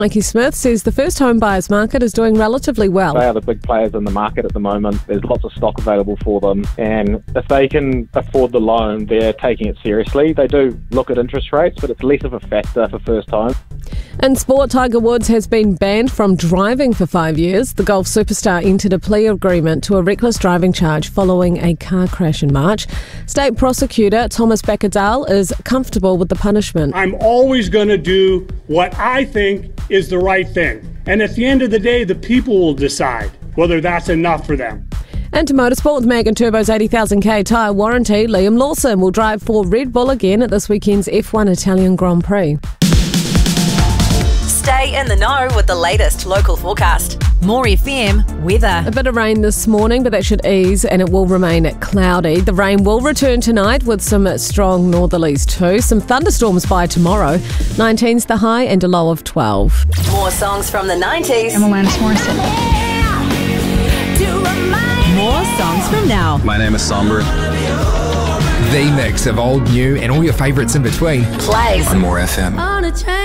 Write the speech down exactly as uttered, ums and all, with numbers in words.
Mikey Smith says the first home buyers market is doing relatively well. They are the big players in the market at the moment. There's lots of stock available for them, and if they can afford the loan, they're taking it seriously. They do look at interest rates, but it's less of a factor for first time. In sport, Tiger Woods has been banned from driving for five years. The golf superstar entered a plea agreement to a reckless driving charge following a car crash in March. State prosecutor Thomas Bakadal is comfortable with the punishment. I'm always going to do what I think is the right thing. And at the end of the day, the people will decide whether that's enough for them. And to motorsport with Mag and Turbo's eighty thousand K tyre warranty, Liam Lawson will drive for Red Bull again at this weekend's F one Italian Grand Prix. Stay in the know with the latest local forecast. More F M weather. A bit of rain this morning, but that should ease and it will remain cloudy. The rain will return tonight with some strong northerlies too. Some thunderstorms by tomorrow. nineteen's the high and a low of twelve. More songs from the nineties. I'm Alanis Morissette. More songs from now. My name is Somber. The mix of old, new and all your favourites in between. Plays On More F M.